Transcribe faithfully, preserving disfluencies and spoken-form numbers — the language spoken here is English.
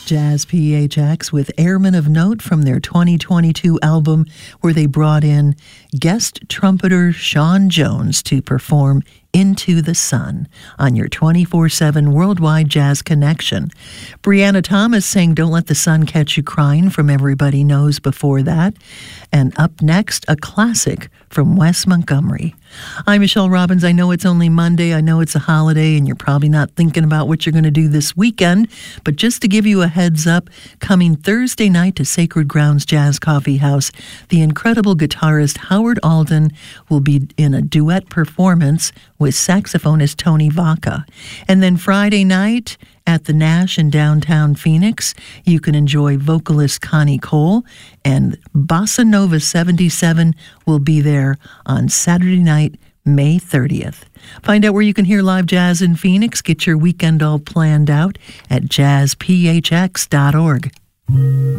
Jazz P H X with Airmen of Note from their twenty twenty-two album, where they brought in guest trumpeter Sean Jones to perform Into the Sun on your twenty-four seven Worldwide Jazz Connection. Brianna Thomas sang Don't Let the Sun Catch You Crying from Everybody Knows before that. And up next, a classic from Wes Montgomery. I'm Michelle Robbins. I know it's only Monday. I know it's a holiday, and you're probably not thinking about what you're going to do this weekend. But just to give you a heads up, coming Thursday night to Sacred Grounds Jazz Coffee House, the incredible guitarist Howard Alden will be in a duet performance with saxophonist Tony Vaca. And then Friday night at the Nash in downtown Phoenix, you can enjoy vocalist Connie Cole, and Bossa Nova seventy-seven will be there on Saturday night, May thirtieth. Find out where you can hear live jazz in Phoenix. Get your weekend all planned out at jazz p h x dot org.